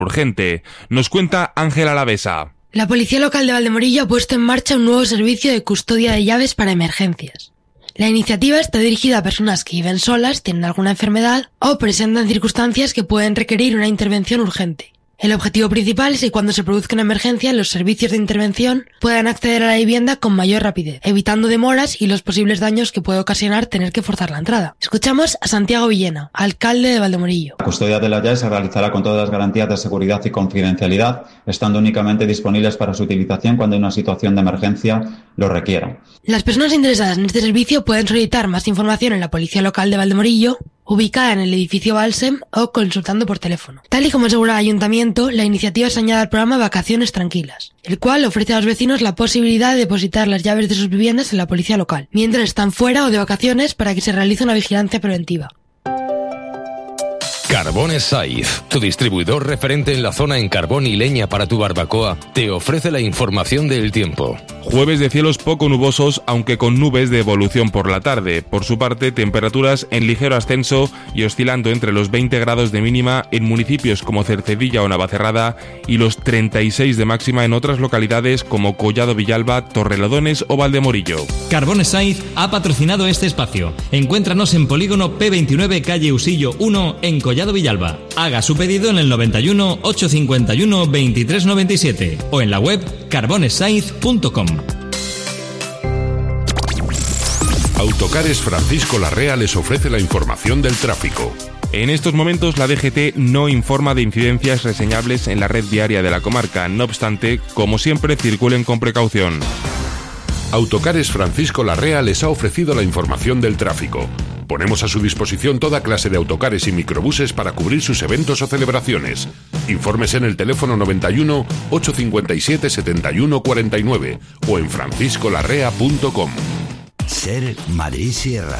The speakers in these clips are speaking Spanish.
urgente. Nos cuenta Ángela Alavesa. La Policía Local de Valdemorillo ha puesto en marcha un nuevo servicio de custodia de llaves para emergencias. La iniciativa está dirigida a personas que viven solas, tienen alguna enfermedad o presentan circunstancias que pueden requerir una intervención urgente. El objetivo principal es que cuando se produzca una emergencia, los servicios de intervención puedan acceder a la vivienda con mayor rapidez, evitando demoras y los posibles daños que puede ocasionar tener que forzar la entrada. Escuchamos a Santiago Villena, alcalde de Valdemorillo. La custodia de las llaves se realizará con todas las garantías de seguridad y confidencialidad, estando únicamente disponibles para su utilización cuando una situación de emergencia lo requiera. Las personas interesadas en este servicio pueden solicitar más información en la Policía Local de Valdemorillo, ubicada en el edificio Balsem, o consultando por teléfono. Tal y como asegura el Ayuntamiento, la iniciativa se añade al programa Vacaciones Tranquilas, el cual ofrece a los vecinos la posibilidad de depositar las llaves de sus viviendas en la policía local, mientras están fuera o de vacaciones, para que se realice una vigilancia preventiva. Carbones Saiz, tu distribuidor referente en la zona en carbón y leña para tu barbacoa, te ofrece la información del tiempo. Jueves de cielos poco nubosos, aunque con nubes de evolución por la tarde. Por su parte, temperaturas en ligero ascenso y oscilando entre los 20 grados de mínima en municipios como Cercedilla o Navacerrada y los 36 de máxima en otras localidades como Collado Villalba, Torrelodones o Valdemorillo. Carbones Saiz ha patrocinado este espacio. Encuéntranos en Polígono P29, calle Usillo 1, en Collado Villalba. Haga su pedido en el 91 851 2397 o en la web carbonessaiz.com. Autocares Francisco Larrea les ofrece la información del tráfico. En estos momentos la DGT no informa de incidencias reseñables en la red viaria de la comarca. No obstante, como siempre, circulen con precaución. Autocares Francisco Larrea les ha ofrecido la información del tráfico. Ponemos a su disposición toda clase de autocares y microbuses para cubrir sus eventos o celebraciones. Infórmese en el teléfono 91 857 71 49 o en franciscolarrea.com. Ser Madrid Sierra.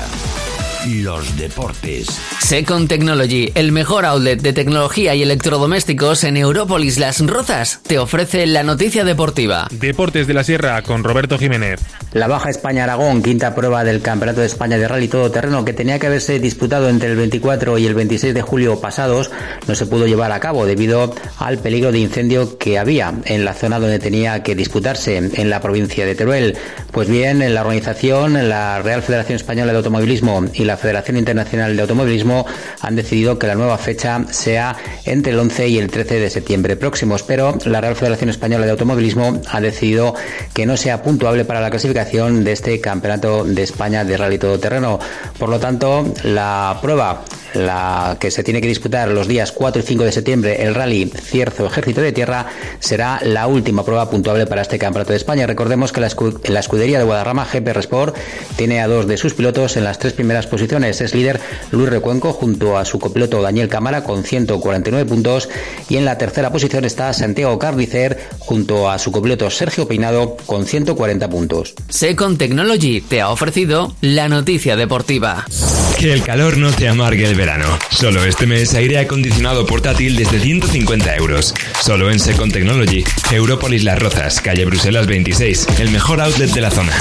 Los deportes. Second Technology, el mejor outlet de tecnología y electrodomésticos en Európolis Las Rozas, te ofrece la noticia deportiva. Deportes de la Sierra con Roberto Jiménez. La Baja España-Aragón, quinta prueba del Campeonato de España de Rally Todoterreno, que tenía que haberse disputado entre el 24 y el 26 de julio pasados, no se pudo llevar a cabo debido al peligro de incendio que había en la zona donde tenía que disputarse, en la provincia de Teruel. Pues bien, en la organización, la Real Federación Española de Automovilismo y la Federación Internacional de Automovilismo han decidido que la nueva fecha sea entre el 11 y el 13 de septiembre próximos, pero la Real Federación Española de Automovilismo ha decidido que no sea puntuable para la clasificación de este Campeonato de España de Rally Todoterreno. Por lo tanto, la prueba, la que se tiene que disputar los días 4 y 5 de septiembre, el Rally Cierzo Ejército de Tierra, será la última prueba puntuable para este Campeonato de España. Recordemos que la escudería de Guadarrama, GP Sport, tiene a dos de sus pilotos en las tres primeras posiciones. Es líder Luis Recuenco junto a su copiloto Daniel Cámara con 149 puntos, y en la tercera posición está Santiago Carnicer junto a su copiloto Sergio Peinado con 140 puntos. Second Technology te ha ofrecido la noticia deportiva. Que el calor no te amargue el verano. Solo este mes aire acondicionado portátil desde 150 euros. Solo en Second Technology. Európolis Las Rozas, calle Bruselas 26. El mejor outlet de la zona.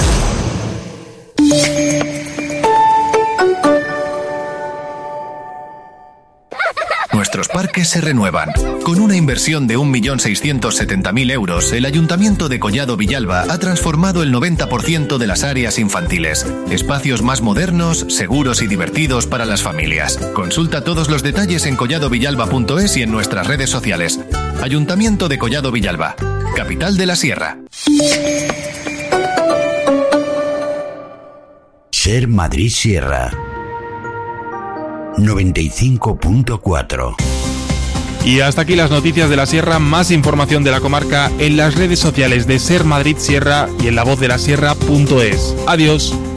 Nuestros parques se renuevan. Con una inversión de 1.670.000 euros, el Ayuntamiento de Collado Villalba ha transformado el 90% de las áreas infantiles. Espacios más modernos, seguros y divertidos para las familias. Consulta todos los detalles en colladovillalba.es y en nuestras redes sociales. Ayuntamiento de Collado Villalba, capital de la Sierra. Ser Madrid Sierra 95.4. Y hasta aquí las noticias de la Sierra. Más información de la comarca en las redes sociales de Ser Madrid Sierra y en lavozdelasierra.es. Adiós.